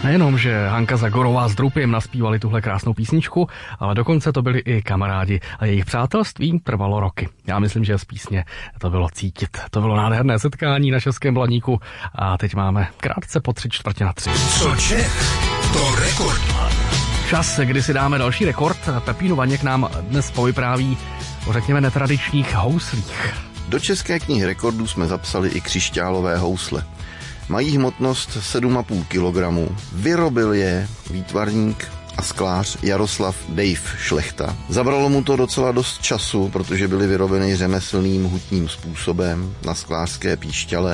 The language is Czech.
Nejenom, že Hanka Zagorová s Drupiem naspívali tuhle krásnou písničku, ale dokonce to byli i kamarádi a jejich přátelství trvalo roky. Já myslím, že z písně to bylo cítit. To bylo nádherné setkání na Českém Blaníku a teď máme krátce po 3:45. Co Čech, to rekord. Čas, kdy si dáme další rekord. Pepínu Vaněk nám dnes povypráví o, řekněme, netradičních houslích. Do České knihy rekordů jsme zapsali i křišťálové housle. Mají hmotnost 7,5 kg. Vyrobil je výtvarník a sklář Jaroslav Dave Šlechta. Zabralo mu to docela dost času, protože byly vyrobeny řemeslným hutním způsobem na sklářské píšťale.